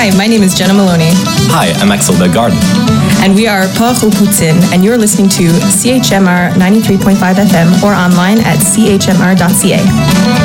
Hi, my name is Jenna Maloney. Hi, I'm Axel Bellegarde. And we are Porc au Poutine, and you're listening to CHMR 93.5 FM or online at chmr.ca.